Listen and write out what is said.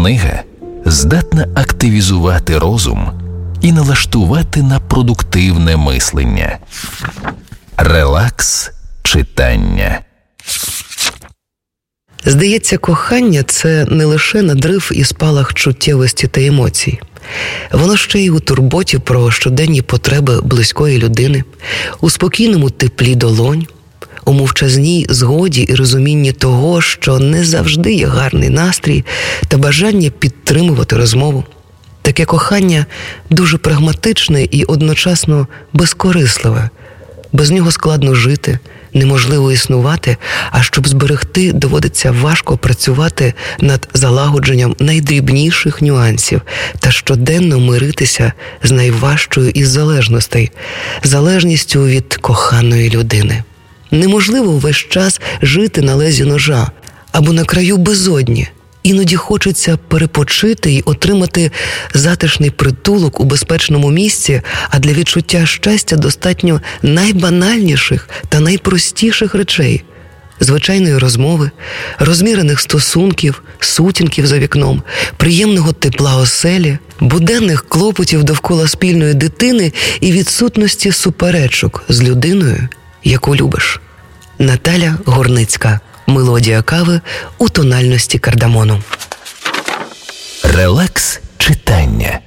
Книга здатна активізувати розум і налаштувати на продуктивне мислення. Релакс читання. Здається, кохання – це не лише надрив і спалах чуттєвості та емоцій. Воно ще й у турботі про щоденні потреби близької людини, у спокійному теплі долонь, у мовчазній згоді і розумінні того, що не завжди є гарний настрій та бажання підтримувати розмову. Таке кохання дуже прагматичне і одночасно безкорисливе. Без нього складно жити, неможливо існувати, а щоб зберегти, доводиться важко працювати над залагодженням найдрібніших нюансів та щоденно миритися з найважчою із залежностей – залежністю від коханої людини. Неможливо весь час жити на лезі ножа або на краю безодні. Іноді хочеться перепочити і отримати затишний притулок у безпечному місці, а для відчуття щастя достатньо найбанальніших та найпростіших речей – звичайної розмови, розмірених стосунків, сутінків за вікном, приємного тепла оселі, буденних клопотів довкола спільної дитини і відсутності суперечок з людиною, яку любиш. Наталя Горницька. Мелодія кави у тональності кардамону. Релакс читання.